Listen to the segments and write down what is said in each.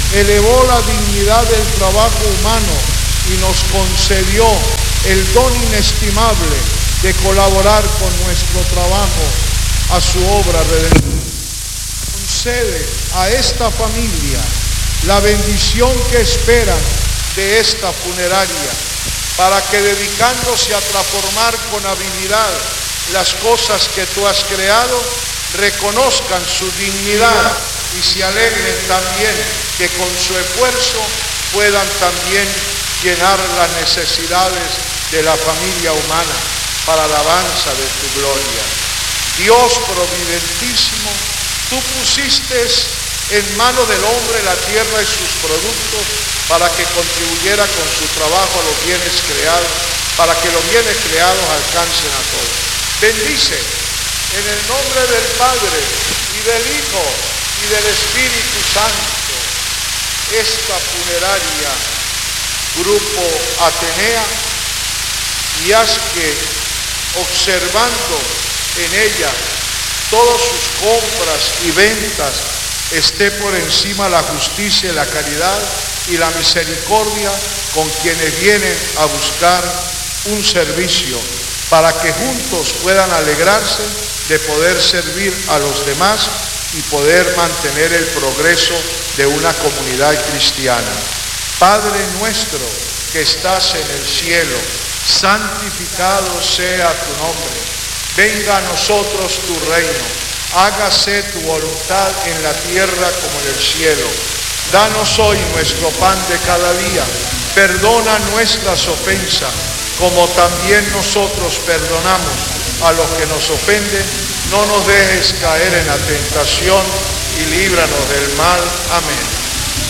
elevó la dignidad del trabajo humano y nos concedió el don inestimable de colaborar con nuestro trabajo a su obra redentora. Concede a esta familia la bendición que esperan de esta funeraria, para que dedicándose a transformar con habilidad las cosas que tú has creado, reconozcan su dignidad y se alegren también que con su esfuerzo puedan también llenar las necesidades de la familia humana para la alabanza de tu gloria. Dios providentísimo, tú pusiste en manos del hombre la tierra y sus productos para que contribuyera con su trabajo a los bienes creados, para que los bienes creados alcancen a todos. Bendice en el nombre del Padre y del Hijo y del Espíritu Santo esta funeraria Grupo Atenea, y haz que, observando en ella todas sus compras y ventas, esté por encima la justicia y la caridad y la misericordia con quienes vienen a buscar un servicio, para que juntos puedan alegrarse de poder servir a los demás y poder mantener el progreso de una comunidad cristiana. Padre nuestro que estás en el cielo, santificado sea tu nombre. Venga a nosotros tu reino. Hágase tu voluntad en la tierra como en el cielo. Danos hoy nuestro pan de cada día. Perdona nuestras ofensas, como también nosotros perdonamos a los que nos ofenden. No nos dejes caer en la tentación y líbranos del mal. Amén.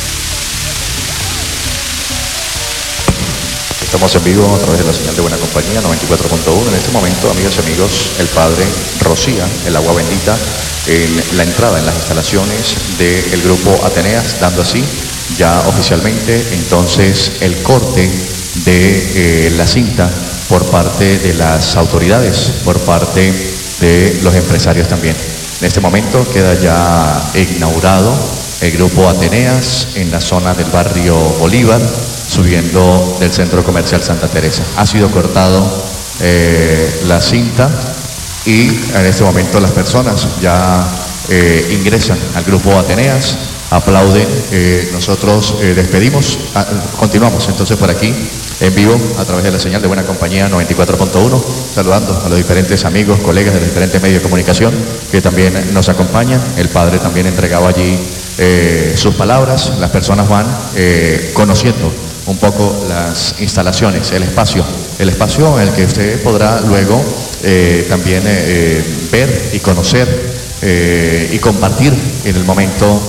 Estamos en vivo a través de la señal de Buena Compañía 94.1. En este momento, amigas y amigos, el Padre rocía el agua bendita en la entrada, en las instalaciones del Grupo Ateneas, dando así ya oficialmente entonces el corte de la cinta por parte de las autoridades, por parte de los empresarios también. En este momento queda ya inaugurado el Grupo Ateneas en la zona del barrio Bolívar, subiendo del Centro Comercial Santa Teresa. Ha sido cortado la cinta y en este momento las personas ya ingresan al Grupo Ateneas, aplauden. Nosotros despedimos, continuamos entonces por aquí en vivo a través de la señal de Buena Compañía 94.1, saludando a los diferentes amigos, colegas de los diferentes medios de comunicación que también nos acompañan. El Padre también entregaba allí sus palabras. Las personas van conociendo un poco las instalaciones, el espacio en el que usted podrá luego también ver y conocer y compartir en el momento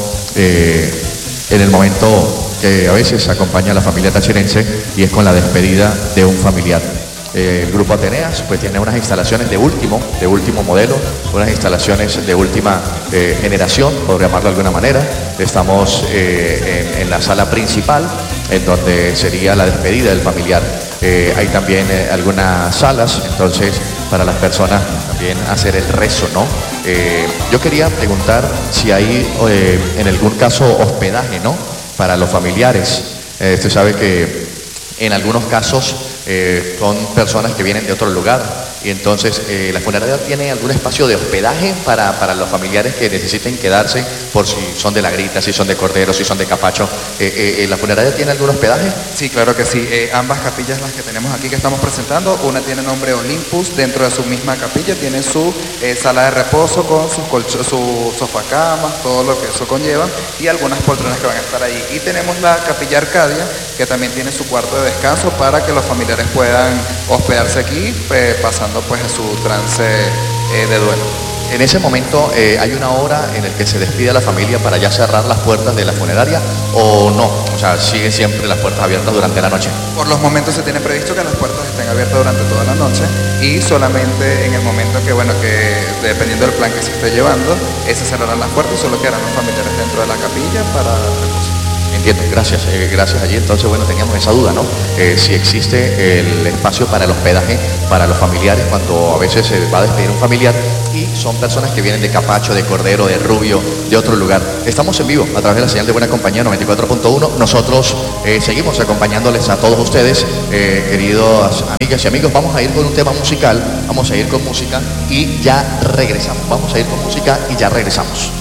que a veces acompaña a la familia tachirense, y es con la despedida de un familiar. El Grupo Ateneas pues tiene unas instalaciones de último modelo, unas instalaciones de última generación, podría llamarlo de alguna manera. Estamos en la sala principal, en donde sería la despedida del familiar. Hay también algunas salas, entonces, para las personas también hacer el rezo, ¿no? Yo quería preguntar si hay en algún caso hospedaje, ¿no?, para los familiares. Usted sabe que en algunos casos son personas que vienen de otro lugar, y entonces la funeraria tiene algún espacio de hospedaje para los familiares que necesiten quedarse, por si son de La Grita, si son de Cordero, si son de Capacho. ¿La funeraria tiene algún hospedaje? Sí, claro que sí. Ambas capillas, las que tenemos aquí que estamos presentando, una tiene nombre Olympus. Dentro de su misma capilla tiene su sala de reposo con su sofacamas, todo lo que eso conlleva, y algunas poltronas que van a estar ahí. Y tenemos la capilla Arcadia, que también tiene su cuarto de descanso para que los familiares puedan hospedarse aquí, pasando pues a su trance de duelo. En ese momento, ¿hay una hora en el que se despide a la familia para ya cerrar las puertas de la funeraria o no? O sea, ¿siguen siempre las puertas abiertas durante la noche? Por los momentos se tiene previsto que las puertas estén abiertas durante toda la noche, y solamente en el momento que dependiendo del plan que se esté llevando, se cerrarán las puertas y solo quedarán los familiares dentro de la capilla para reposar. Entiendo, gracias, gracias allí. Entonces, bueno, teníamos esa duda, ¿no? Si existe el espacio para el hospedaje para los familiares cuando a veces se va a despedir un familiar y son personas que vienen de Capacho, de Cordero, de Rubio, de otro lugar. Estamos en vivo a través de la señal de Buena Compañía 94.1. Nosotros seguimos acompañándoles a todos ustedes, queridos amigas y amigos. Vamos a ir con un tema musical, vamos a ir con música y ya regresamos. Vamos a ir con música y ya regresamos.